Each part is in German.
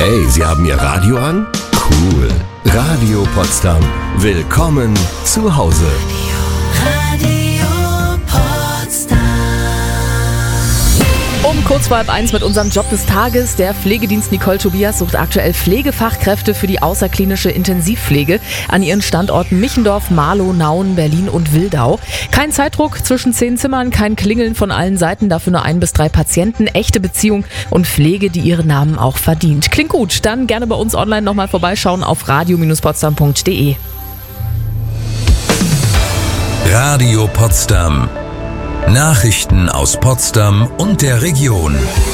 Hey, Sie haben Ihr Radio an? Cool. Radio Potsdam. Willkommen zu Hause. Um kurz vor 12:30 mit unserem Job des Tages. Der Pflegedienst Nicole Tobias sucht aktuell Pflegefachkräfte für die außerklinische Intensivpflege an ihren Standorten Michendorf, Marlow, Nauen, Berlin und Wildau. Kein Zeitdruck zwischen 10 Zimmern, kein Klingeln von allen Seiten, dafür nur 1 bis 3 Patienten, echte Beziehung und Pflege, die ihren Namen auch verdient. Klingt gut, dann gerne bei uns online nochmal vorbeischauen auf radio-potsdam.de. Radio Potsdam. Nachrichten aus Potsdam und der Region.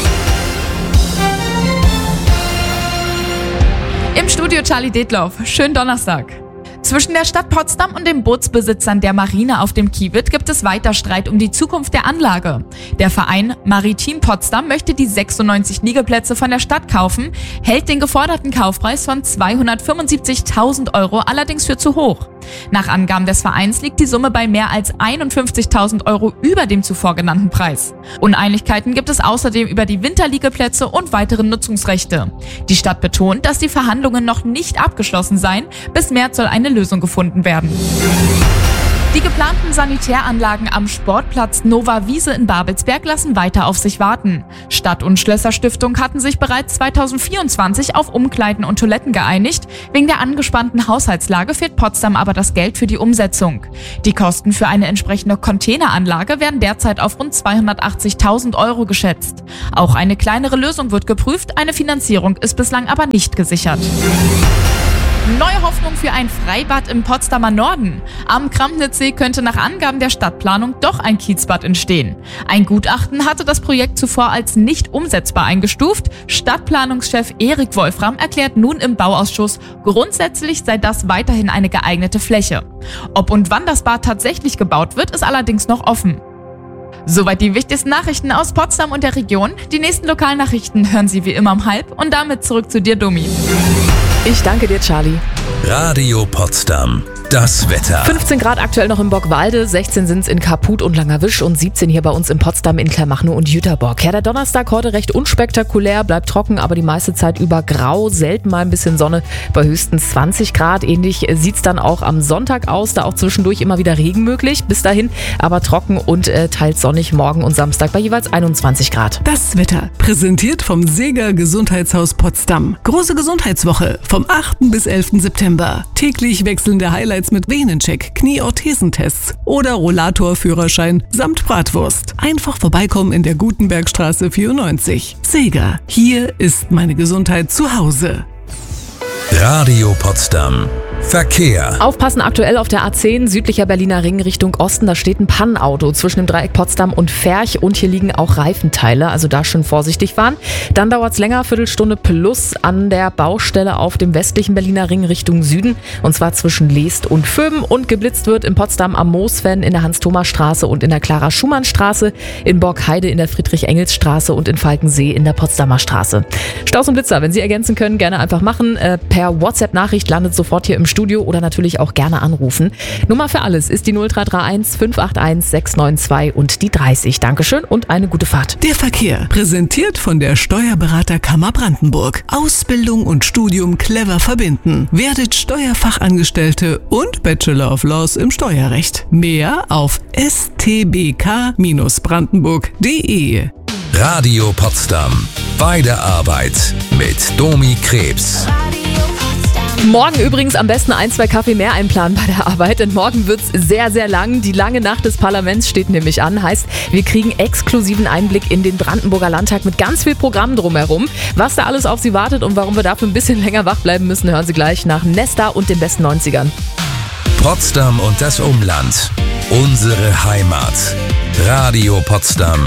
Im Studio Charlie Detloff. Schönen Donnerstag. Zwischen der Stadt Potsdam und den Bootsbesitzern der Marine auf dem Kiewit gibt es weiter Streit um die Zukunft der Anlage. Der Verein Maritim Potsdam möchte die 96 Liegeplätze von der Stadt kaufen, hält den geforderten Kaufpreis von 275.000 € allerdings für zu hoch. Nach Angaben des Vereins liegt die Summe bei mehr als 51.000 € über dem zuvor genannten Preis. Uneinigkeiten gibt es außerdem über die Winterliegeplätze und weitere Nutzungsrechte. Die Stadt betont, dass die Verhandlungen noch nicht abgeschlossen seien. Bis März soll eine Lösung gefunden werden. Die geplanten Sanitäranlagen am Sportplatz Nova Wiese in Babelsberg lassen weiter auf sich warten. Stadt- und Schlösserstiftung hatten sich bereits 2024 auf Umkleiden und Toiletten geeinigt. Wegen der angespannten Haushaltslage fehlt Potsdam aber das Geld für die Umsetzung. Die Kosten für eine entsprechende Containeranlage werden derzeit auf rund 280.000 € geschätzt. Auch eine kleinere Lösung wird geprüft, eine Finanzierung ist bislang aber nicht gesichert. Neue Hoffnung für ein Freibad im Potsdamer Norden. Am Kramnitzsee könnte nach Angaben der Stadtplanung doch ein Kiezbad entstehen. Ein Gutachten hatte das Projekt zuvor als nicht umsetzbar eingestuft. Stadtplanungschef Erik Wolfram erklärt nun im Bauausschuss, grundsätzlich sei das weiterhin eine geeignete Fläche. Ob und wann das Bad tatsächlich gebaut wird, ist allerdings noch offen. Soweit die wichtigsten Nachrichten aus Potsdam und der Region. Die nächsten Lokalnachrichten hören Sie wie immer um 12:30 und damit zurück zu dir, Domi. Ich danke dir, Charlie. Radio Potsdam. Das Wetter. 15 Grad aktuell noch in Borgwalde, 16 sind es in Kaput und Langerwisch und 17 hier bei uns in Potsdam, in Kleinmachnow und Jüterbock. Ja, der Donnerstag heute recht unspektakulär, bleibt trocken, aber die meiste Zeit über grau, selten mal ein bisschen Sonne bei höchstens 20 Grad. Ähnlich sieht's dann auch am Sonntag aus, da auch zwischendurch immer wieder Regen möglich. Bis dahin aber trocken und teils sonnig morgen und Samstag bei jeweils 21 Grad. Das Wetter, präsentiert vom Seeger Gesundheitshaus Potsdam. Große Gesundheitswoche vom 8. bis 11. September. Täglich wechselnde Highlights mit Venencheck, Knieorthesentests oder Rollatorführerschein samt Bratwurst. Einfach vorbeikommen in der Gutenbergstraße 94. Seeger, hier ist meine Gesundheit zu Hause. Radio Potsdam. Verkehr. Aufpassen aktuell auf der A10, südlicher Berliner Ring Richtung Osten. Da steht ein Pannenauto zwischen dem Dreieck Potsdam und Ferch und hier liegen auch Reifenteile, also da schön vorsichtig fahren. Dann dauert es länger, Viertelstunde plus an der Baustelle auf dem westlichen Berliner Ring Richtung Süden und zwar zwischen Leest und Vöben und geblitzt wird in Potsdam am Moosfen, in der Hans-Thomas-Straße und in der Clara-Schumann-Straße, in Borgheide in der Friedrich-Engels-Straße und in Falkensee in der Potsdamer Straße. Staus und Blitzer, wenn Sie ergänzen können, gerne einfach machen. Per WhatsApp-Nachricht landet sofort hier im Studio oder natürlich auch gerne anrufen. Nummer für alles ist die 0331 581 692 und die 30. Dankeschön und eine gute Fahrt. Der Verkehr, präsentiert von der Steuerberaterkammer Brandenburg. Ausbildung und Studium clever verbinden. Werdet Steuerfachangestellte und Bachelor of Laws im Steuerrecht. Mehr auf stbk-brandenburg.de. Radio Potsdam. Bei der Arbeit mit Domi Krebs. Morgen übrigens am besten 1, 2 Kaffee mehr einplanen bei der Arbeit, denn morgen wird's sehr, sehr lang. Die lange Nacht des Parlaments steht nämlich an. Heißt, wir kriegen exklusiven Einblick in den Brandenburger Landtag mit ganz viel Programm drumherum. Was da alles auf Sie wartet und warum wir dafür ein bisschen länger wach bleiben müssen, hören Sie gleich nach Nesta und den besten 90ern. Potsdam und das Umland. Unsere Heimat. Radio Potsdam.